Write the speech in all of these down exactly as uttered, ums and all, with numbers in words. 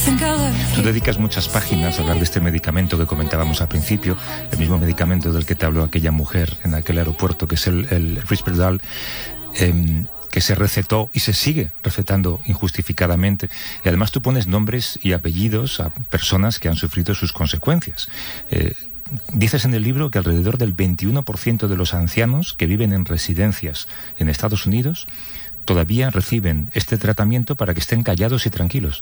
Tú dedicas muchas páginas a hablar de este medicamento que comentábamos al principio, el mismo medicamento del que te habló aquella mujer en aquel aeropuerto, que es el, el Risperdal, eh, que se recetó y se sigue recetando injustificadamente. Y además tú pones nombres y apellidos a personas que han sufrido sus consecuencias. Eh, Dices en el libro que alrededor del veintiuno por ciento de los ancianos que viven en residencias en Estados Unidos todavía reciben este tratamiento para que estén callados y tranquilos.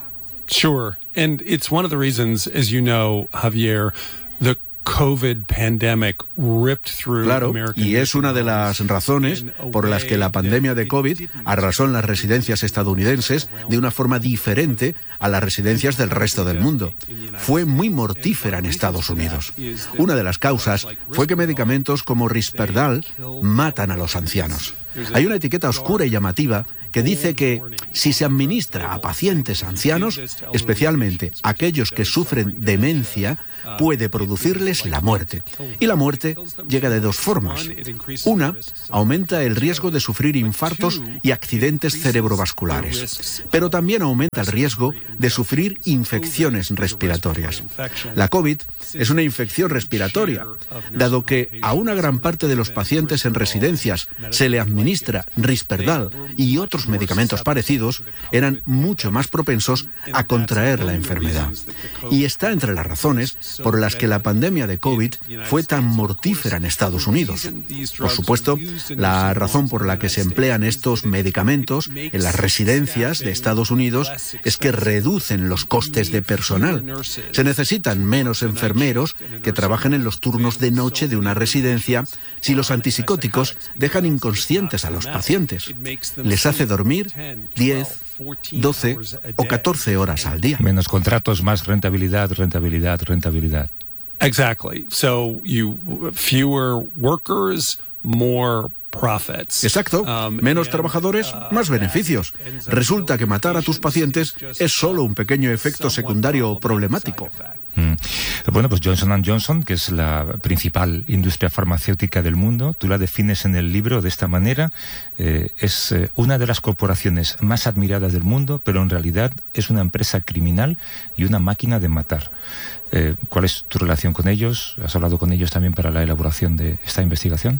Sure. And it's one of the reasons, as you know, Javier, the COVID pandemic ripped through Claro, American y es una de las razones por las que la pandemia de COVID arrasó en las residencias estadounidenses de una forma diferente a las residencias del resto del mundo. Fue muy mortífera en Estados Unidos. Una de las causas fue que medicamentos como Risperdal matan a los ancianos. Hay una etiqueta oscura y llamativa que dice que si se administra a pacientes ancianos, especialmente aquellos que sufren demencia, puede producirles la muerte. Y la muerte llega de dos formas. Una, aumenta el riesgo de sufrir infartos y accidentes cerebrovasculares, pero también aumenta el riesgo de sufrir infecciones respiratorias. La COVID es una infección respiratoria, dado que a una gran parte de los pacientes en residencias se le administra Risperdal y otros medicamentos parecidos, eran mucho más propensos a contraer la enfermedad. Y está entre las razones por las que la pandemia de COVID fue tan mortífera en Estados Unidos. Por supuesto, la razón por la que se emplean estos medicamentos en las residencias de Estados Unidos es que reducen los costes de personal. Se necesitan menos enfermeros que trabajen en los turnos de noche de una residencia si los antipsicóticos dejan inconscientes a los pacientes. Les hace dormir diez, doce o catorce horas al día. Menos contratos, más rentabilidad, rentabilidad, rentabilidad. Exactly. So you fewer workers, more profits. Exacto. Menos trabajadores, más beneficios. Resulta que matar a tus pacientes es solo un pequeño efecto secundario problemático. Mm. Bueno, pues Johnson and Johnson, que es la principal industria farmacéutica del mundo, tú la defines en el libro de esta manera, eh, es eh, una de las corporaciones más admiradas del mundo, pero en realidad es una empresa criminal y una máquina de matar. Eh, ¿Cuál es tu relación con ellos? ¿Has hablado con ellos también para la elaboración de esta investigación?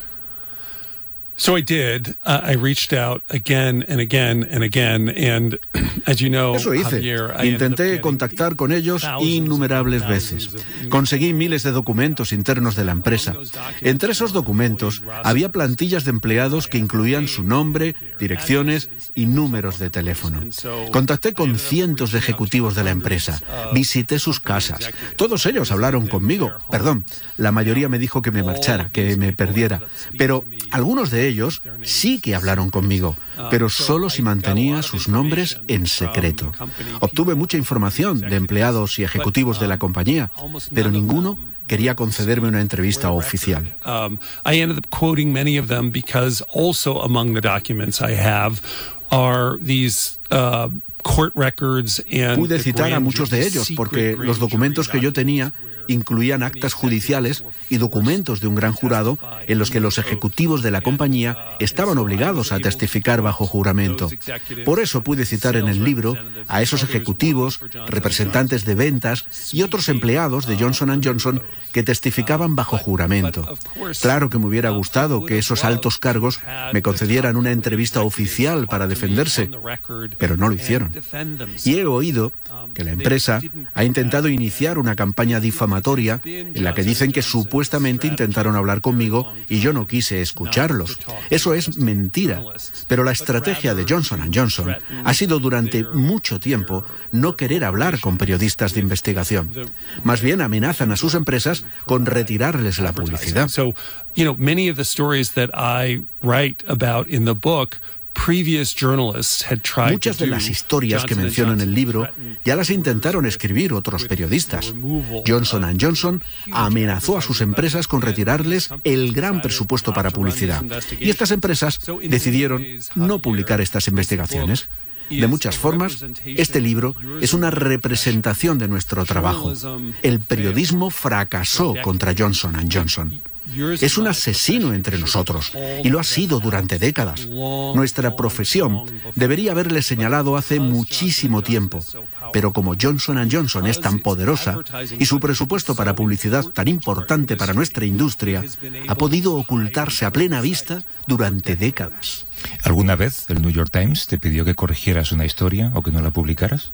So I did. Uh, I reached out again and again and again, and as you know, Eso hice. Javier, I Intenté contactar con ellos innumerables veces. Conseguí miles de documentos internos de la empresa. Entre esos documentos había plantillas de empleados que incluían su nombre, direcciones y números de teléfono. Contacté con cientos de ejecutivos de la empresa. Visité sus casas. Todos ellos hablaron conmigo. Perdón, la mayoría me dijo que me marchara, que me perdiera. Pero algunos de ellos Ellos sí que hablaron conmigo, pero solo si mantenía sus nombres en secreto. Obtuve mucha información de empleados y ejecutivos de la compañía, pero ninguno quería concederme una entrevista oficial. Um, I ended up quoting many of them because also among the documents I have are these uh, court records and Pude citar a muchos de ellos porque los documentos que yo tenía incluían actas judiciales y documentos de un gran jurado en los que los ejecutivos de la compañía estaban obligados a testificar bajo juramento. Por eso pude citar en el libro a esos ejecutivos, representantes de ventas y otros empleados de Johnson and Johnson que testificaban bajo juramento. Claro que me hubiera gustado que esos altos cargos me concedieran una entrevista oficial para defenderse, pero no lo hicieron. Y he oído que la empresa ha intentado iniciar una campaña difamatoria en la que dicen que supuestamente intentaron hablar conmigo y yo no quise escucharlos. Eso es mentira. Pero la estrategia de Johnson and Johnson ha sido durante mucho tiempo no querer hablar con periodistas de investigación. Más bien amenazan a sus empresas con retirarles la publicidad. So, you know, many of the stories that I write about in the book, Muchas de las historias que menciono en el libro ya las intentaron escribir otros periodistas. Johnson and Johnson amenazó a sus empresas con retirarles el gran presupuesto para publicidad. Y estas empresas decidieron no publicar estas investigaciones. De muchas formas, este libro es una representación de nuestro trabajo. El periodismo fracasó contra Johnson and Johnson. Es un asesino entre nosotros y lo ha sido durante décadas. Nuestra profesión debería haberle señalado hace muchísimo tiempo, pero como Johnson and Johnson es tan poderosa y su presupuesto para publicidad tan importante para nuestra industria, ha podido ocultarse a plena vista durante décadas. ¿Alguna vez el New York Times te pidió que corrigieras una historia o que no la publicaras?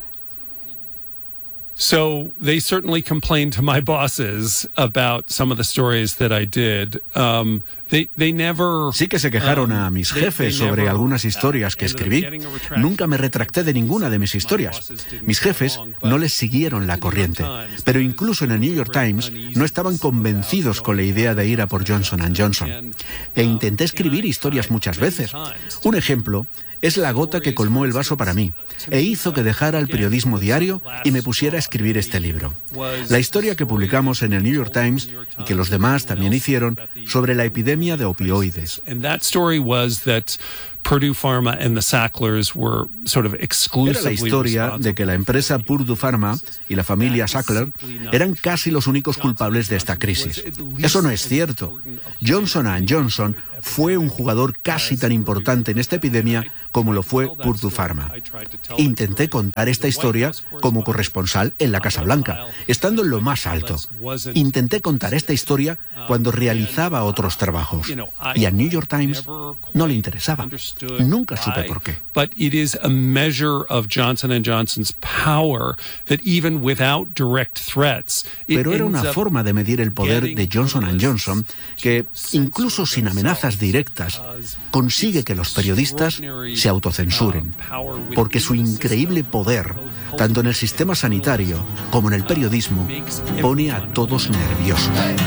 So they certainly complained to my bosses about some of the stories that I did. Um, they, they never, sí que se quejaron a mis jefes sobre algunas historias que escribí. Nunca me retracté de ninguna de mis historias. Mis jefes no les siguieron la corriente. Pero incluso en el New York Times no estaban convencidos con la idea de ir a por Johnson and Johnson. E intenté escribir historias muchas veces. Un ejemplo es la gota que colmó el vaso para mí e hizo que dejara el periodismo diario y me pusiera a escribir este libro. La historia que publicamos en el New York Times y que los demás también hicieron sobre la epidemia de opioides. Purdue Pharma and the Sacklers were sort of exclusively Era la historia de que la empresa Purdue Pharma y la familia Sackler eran casi los únicos culpables de esta crisis. Eso no es cierto. Johnson and Johnson fue un jugador casi tan importante en esta epidemia como lo fue Purdue Pharma. Intenté contar esta historia como corresponsal en la Casa Blanca, estando en lo más alto. Intenté contar esta historia cuando realizaba otros trabajos. Y al New York Times no le interesaba. Nunca supe por qué. But it is a measure of Johnson and Johnson's power that even without direct threats. Pero era una forma de medir el poder de Johnson and Johnson que, incluso sin amenazas directas, consigue que los periodistas se autocensuren, porque su increíble poder, tanto en el sistema sanitario como en el periodismo, pone a todos nerviosos.